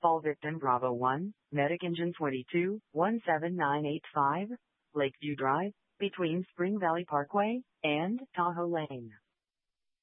Fall victim Bravo 1, Medic Engine 22, 17985, Lakeview Drive, between Spring Valley Parkway and Tahoe Lane.